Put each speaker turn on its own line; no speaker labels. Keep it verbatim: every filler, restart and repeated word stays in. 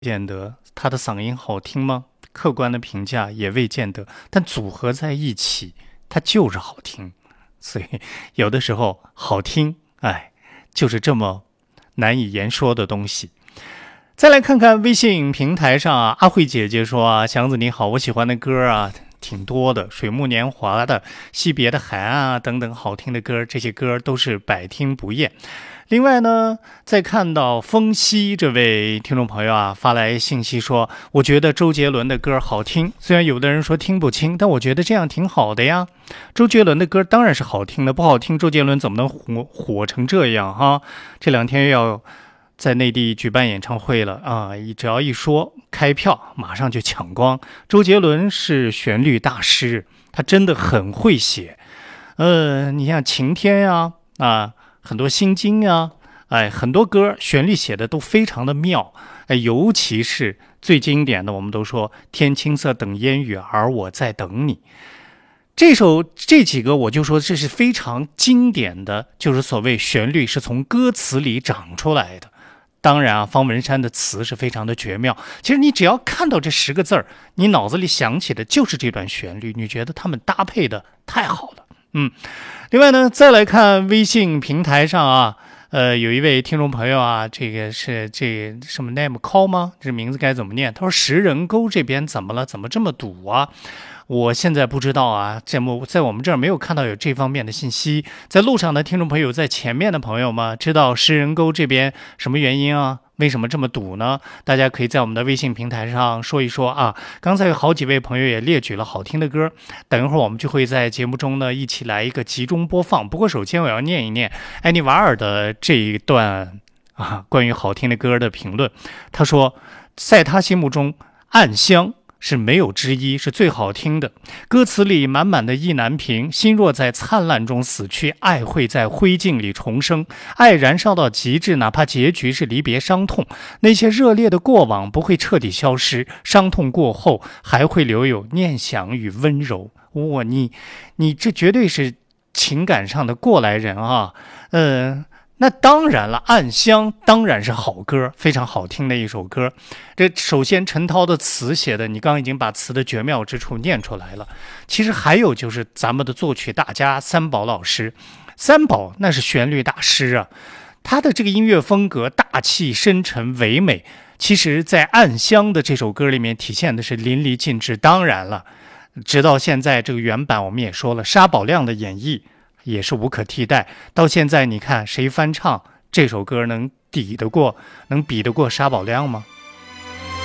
见得，他的嗓音好听吗？客观的评价也未见得，但组合在一起，它就是好听。所以有的时候好听，哎，就是这么难以言说的东西。再来看看微信平台上啊，阿慧姐姐说啊，祥子你好，我喜欢的歌啊挺多的，水木年华的、惜别的海岸啊等等好听的歌，这些歌都是百听不厌。另外呢，再看到风夕这位听众朋友啊发来信息说，我觉得周杰伦的歌好听，虽然有的人说听不清，但我觉得这样挺好的呀。周杰伦的歌当然是好听的，不好听周杰伦怎么能火火成这样哈？这两天要在内地举办演唱会了啊！只要一说开票，马上就抢光。周杰伦是旋律大师，他真的很会写。呃，你像晴天呀，啊，很多心经呀，哎，很多歌旋律写的都非常的妙。哎，尤其是最经典的，我们都说天青色等烟雨，而我在等你。这首这几个我就说这是非常经典的，就是所谓旋律是从歌词里长出来的。当然啊，方文山的词是非常的绝妙。其实你只要看到这十个字儿，你脑子里想起的就是这段旋律，你觉得他们搭配的太好了。嗯，另外呢，再来看微信平台上啊，呃，有一位听众朋友啊，这个是这个什么 name call 吗？这名字该怎么念？他说石人沟这边怎么了？怎么这么堵啊？我现在不知道啊，在我在我们这儿没有看到有这方面的信息。在路上的听众朋友，在前面的朋友们，知道石人沟这边什么原因啊？为什么这么堵呢？大家可以在我们的微信平台上说一说啊。刚才有好几位朋友也列举了好听的歌，等一会儿我们就会在节目中呢一起来一个集中播放。不过首先我要念一念艾尼瓦尔的这一段啊关于好听的歌的评论。他说，在他心目中，暗香是没有之一，是最好听的。歌词里满满的意难平，心若在灿烂中死去，爱会在灰烬里重生。爱燃烧到极致，哪怕结局是离别伤痛，那些热烈的过往不会彻底消失，伤痛过后还会留有念想与温柔。哇，你你这绝对是情感上的过来人啊。嗯。那当然了，暗香当然是好歌，非常好听的一首歌。这首先陈涛的词写的，你刚刚已经把词的绝妙之处念出来了。其实还有就是咱们的作曲大家三宝老师，三宝那是旋律大师啊，他的这个音乐风格大气深沉唯美，其实在暗香的这首歌里面体现的是淋漓尽致。当然了，直到现在这个原版我们也说了，沙宝亮的演绎也是无可替代。到现在你看谁翻唱这首歌能抵得过能比得过沙宝亮吗？